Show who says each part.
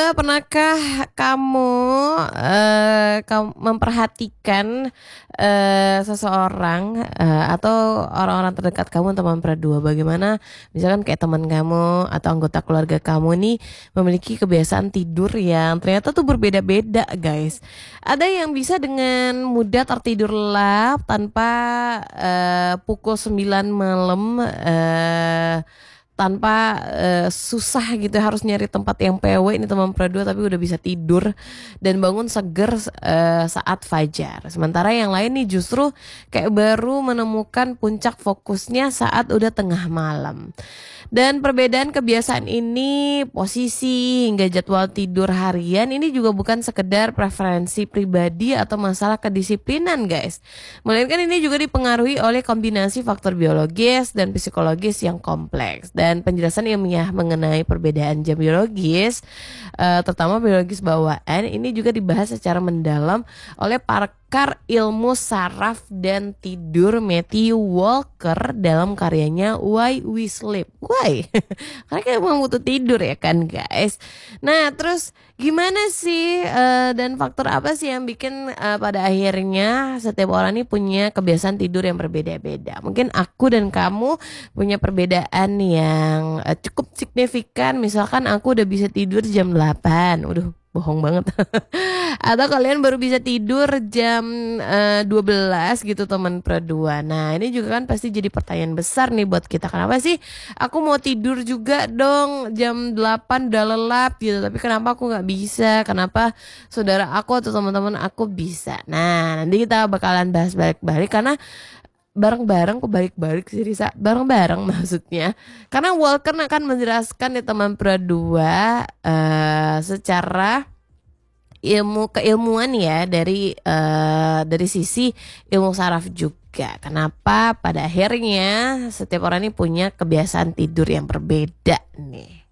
Speaker 1: Pernahkah kamu memperhatikan seseorang atau orang-orang terdekat kamu, teman berdua, bagaimana misalkan kayak teman kamu atau anggota keluarga kamu nih memiliki kebiasaan tidur yang ternyata tuh berbeda-beda, guys. Ada yang bisa dengan mudah tertidur lelap tanpa pukul 9 malam, tanpa susah gitu harus nyari tempat yang PW. Ini teman berdua tapi udah bisa tidur dan bangun seger saat fajar. Sementara yang lain nih justru kayak baru menemukan puncak fokusnya saat udah tengah malam. Dan perbedaan kebiasaan ini, posisi hingga jadwal tidur harian ini juga bukan sekedar preferensi pribadi atau masalah kedisiplinan, guys. Melainkan ini juga dipengaruhi oleh kombinasi faktor biologis dan psikologis yang kompleks. Dan penjelasan ilmiah mengenai perbedaan jam biologis, terutama biologis bawaan, ini juga dibahas secara mendalam oleh pakar ilmu saraf dan tidur Matthew Walker dalam karyanya Why We Sleep. Why? Karena kita memang butuh tidur ya kan, guys. Nah, terus gimana sih dan faktor apa sih yang bikin pada akhirnya setiap orang ini punya kebiasaan tidur yang berbeda-beda? Mungkin aku dan kamu punya perbedaan yang cukup signifikan. Misalkan aku udah bisa tidur jam 8. Udah bohong banget. Atau kalian baru bisa tidur jam 12 gitu, teman berdua. Nah, ini juga kan pasti jadi pertanyaan besar nih buat kita. Kenapa sih aku mau tidur juga dong jam 8 udah lelap gitu, tapi kenapa aku gak bisa? Kenapa saudara aku atau teman-teman aku bisa? Nah, nanti kita bakalan bahas balik-balik karena bareng-bareng, kok balik-balik sih Risa? Bareng-bareng maksudnya. Karena Walker akan menjelaskan di teman berdua secara keilmuan ya, dari sisi ilmu saraf juga. Kenapa pada akhirnya setiap orang ini punya kebiasaan tidur yang berbeda nih.